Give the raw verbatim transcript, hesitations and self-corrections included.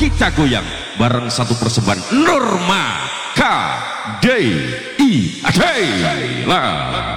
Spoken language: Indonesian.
kita goyang bareng satu persembahan Norma K D I Adela.